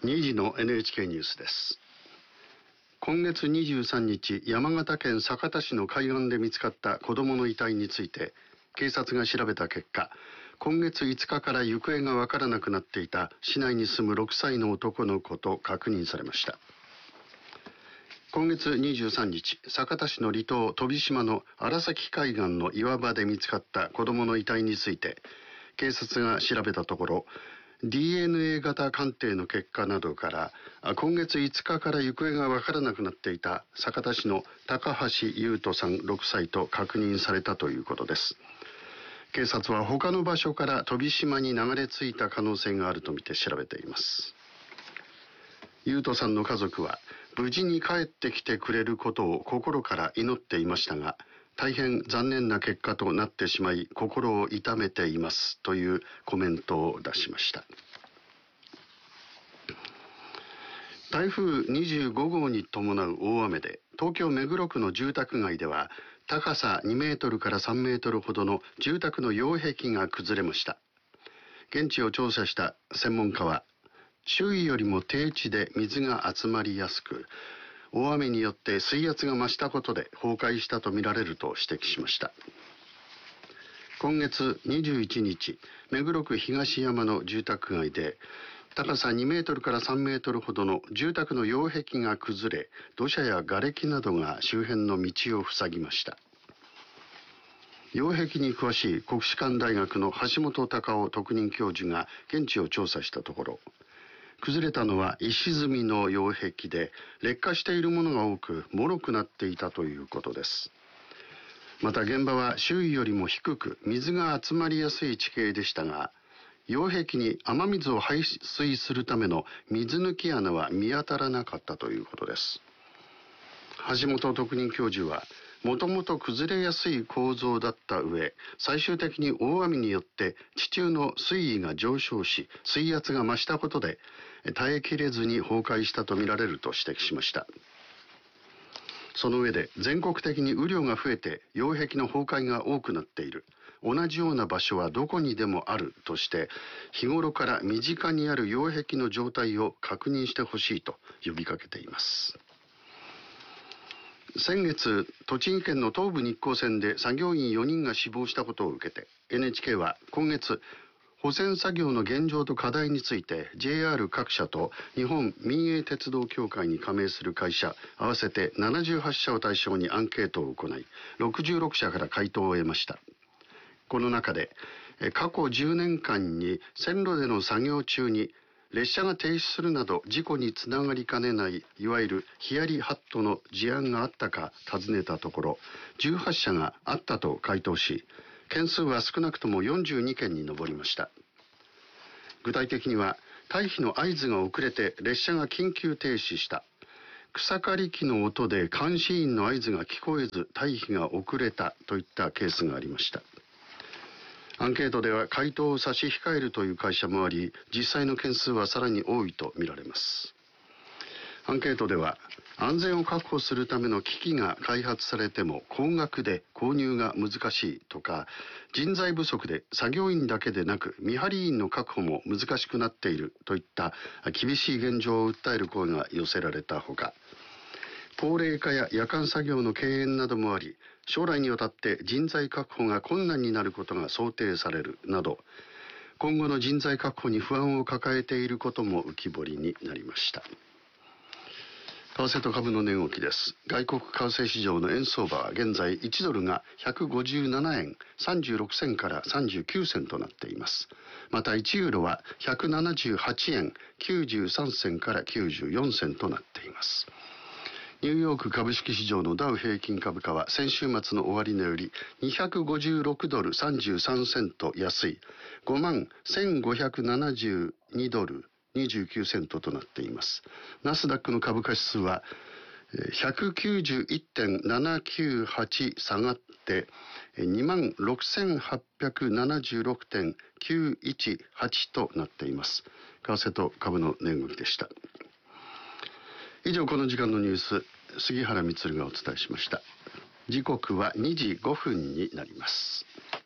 2時の NHK ニュースです。今月23日、山形県酒田市の海岸で見つかった子供の遺体について、警察が調べた結果、今月5日から行方がわからなくなっていた市内に住む6歳の男の子と確認されました。今月23日、酒田市の離島飛島の荒崎海岸の岩場で見つかった子供の遺体について、警察が調べたところ、DNA 型鑑定の結果などから今月5日から行方がわからなくなっていた酒田市の高橋優斗さん6歳と確認されたということです。警察は他の場所から飛島に流れ着いた可能性があるとみて調べています。優斗さんの家族は無事に帰ってきてくれることを心から祈っていましたが、大変残念な結果となってしまい心を痛めていますというコメントを出しました。台風25号に伴う大雨で東京目黒区の住宅街では高さ2メートルから3メートルほどの住宅の擁壁が崩れました。現地を調査した専門家は、周囲よりも低地で水が集まりやすく、大雨によって水圧が増したことで崩壊したとみられると指摘しました。今月21日、目黒区東山の住宅街で高さ2メートルから3メートルほどの住宅の擁壁が崩れ、土砂や瓦礫などが周辺の道を塞ぎました。擁壁に詳しい国士舘大学の橋本隆夫特任教授が現地を調査したところ、崩れたのは石積みの擁壁で劣化しているものが多く脆くなっていたということです。また現場は周囲よりも低く水が集まりやすい地形でしたが、擁壁に雨水を排水するための水抜き穴は見当たらなかったということです。橋本特任教授は、もともと崩れやすい構造だった上、最終的に大雨によって地中の水位が上昇し、水圧が増したことで耐えきれずに崩壊したとみられると指摘しました。その上で、全国的に雨量が増えて擁壁の崩壊が多くなっている。同じような場所はどこにでもあるとして、日頃から身近にある擁壁の状態を確認してほしいと呼びかけています。先月、栃木県の東武日光線で作業員4人が死亡したことを受けて、NHK は今月、保線作業の現状と課題について JR 各社と日本民営鉄道協会に加盟する会社合わせて78社を対象にアンケートを行い、66社から回答を得ました。この中で、過去10年間に線路での作業中に列車が停止するなど事故につながりかねないいわゆるヒヤリハットの事案があったか尋ねたところ、18社があったと回答し、件数は少なくとも42件に上りました。具体的には、退避の合図が遅れて列車が緊急停止した、草刈り機の音で監視員の合図が聞こえず退避が遅れたといったケースがありました。アンケートでは回答を差し控えるという会社もあり、実際の件数はさらに多いとみられます。アンケートでは、安全を確保するための機器が開発されても高額で購入が難しいとか、人材不足で作業員だけでなく見張り員の確保も難しくなっているといった厳しい現状を訴える声が寄せられたほか、高齢化や夜間作業の敬遠などもあり、将来にわたって人材確保が困難になることが想定されるなど、今後の人材確保に不安を抱えていることも浮き彫りになりました。為替と株の値動きです。外国為替市場の円相場は現在1ドルが157円36銭から39銭となっています。また1ユーロは178円93銭から94銭となっています。ニューヨーク株式市場のダウ平均株価は先週末の終値より256ドル33セント安い51,572ドル29セントとなっています。ナスダックの株価指数は191.798 下がって26,876.918となっています。為替と株の値動きでした。以上、この時間のニュース、杉原充がお伝えしました。時刻は2時5分になります。